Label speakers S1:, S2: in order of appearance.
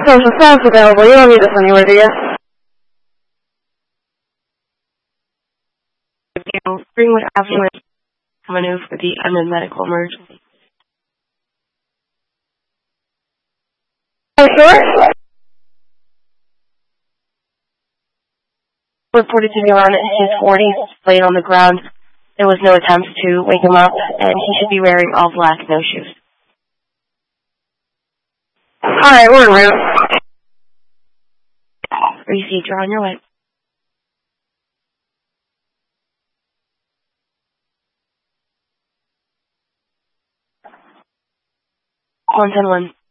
S1: Social phone's available. You don't need this anywhere, do you?
S2: Greenwood Avenue Avenue for the Emmen medical emergency.
S1: Oh, sure.
S2: Reported to be around in his 40s, laying on the ground. There was no attempt to wake him up, and he should be wearing all black, no shoes.
S1: Alright, we're en route.
S2: Receipt, you're on your way. 110-1.